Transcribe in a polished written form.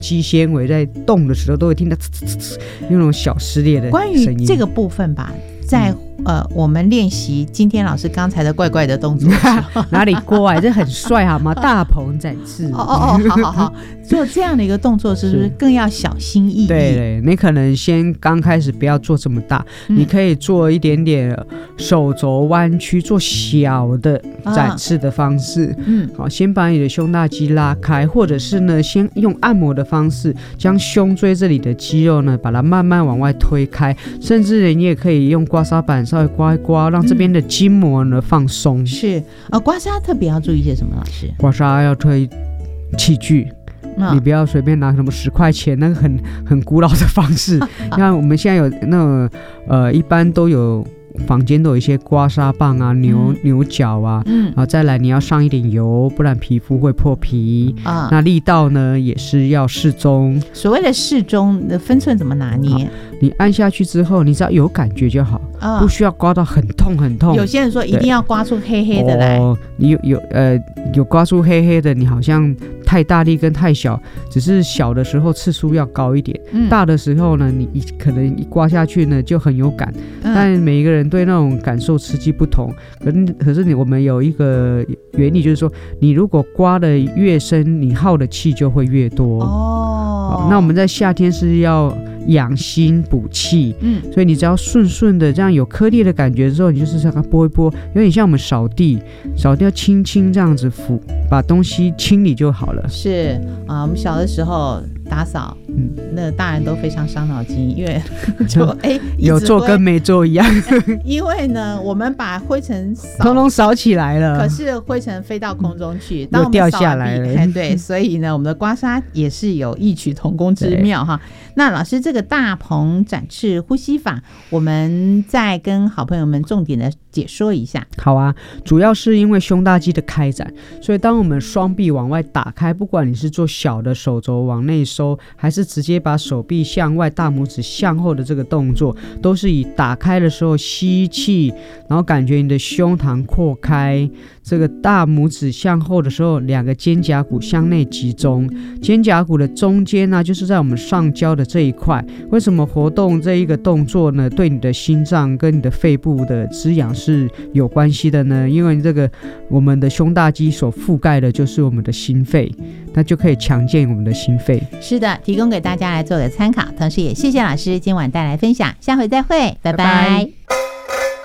肌纤维在动的时候，都会听到那种小撕裂的声音。 关于这个部分吧，在我们练习今天老师刚才的怪怪的动作哪里怪，这很帅好吗？大鹏展翅。 好，做这样的一个动作是不是更要小心翼翼？ 对，你可能先刚开始不要做这么大，你可以做一点点手肘弯曲，做小的展翅的方式。好，先把你的胸大肌拉开，或者是呢，先用按摩的方式将胸椎这里的肌肉呢，把它慢慢往外推开，甚至你也可以用刮痧板稍微刮一刮，让这边的筋膜呢放松。 是刮痧特别要注意些什么？老师， 刮痧要推器具。你不要随便拿什么10块钱那个很古老的方式。你看我们现在有那种一般都有房间都有一些刮痧棒啊、牛角啊，再来你要上一点油，不然皮肤会破皮。那力道呢也是要适中。 所谓的适中的分寸怎么拿捏？ 你按下去之后，你只要有感觉就好，不需要刮到很痛很痛。 有些人说一定要刮出黑黑的来。 你有刮出黑黑的，你好像太大力跟太小，只是小的时候次数要高一点，大的时候呢，你可能一刮下去呢就很有感，但每一个人对那种感受刺激不同。可是我们有一个原理，就是说，你如果刮得越深，你耗的气就会越多。那我们在夏天是要养心补气，所以你只要顺的这样有颗粒的感觉之后，你就是让它拨一拨，有点像我们扫地要轻轻这样子抚，把东西清理就好了。 是我们小的时候打扫，那大人都非常伤脑筋，因为就有做跟没做一样。 因为呢，我们把灰尘通通扫起来了， 可是灰尘飞到空中去， 又掉下来了。 对，所以呢，我们的刮痧也是有异曲同工之妙哈。那老师，这个大鹏展翅呼吸法，我们再跟好朋友们重点的解说一下。 好啊，主要是因为胸大肌的开展，所以当我们双臂往外打开，不管你是做小的手肘往内收，还是直接把手臂向外、大拇指向后的这个动作，都是以打开的时候吸气，然后感觉你的胸膛扩开，这个大拇指向后的时候，两个肩胛骨向内集中，肩胛骨的中间呢，就是在我们上焦的这一块。为什么活动这一个动作呢？对你的心脏跟你的肺部的滋养是有关系的呢？因为这个我们的胸大肌所覆盖的就是我们的心肺，那就可以强健我们的心肺。 是的，提供给大家来做个参考，同时也谢谢老师今晚带来分享，下回再会，拜拜。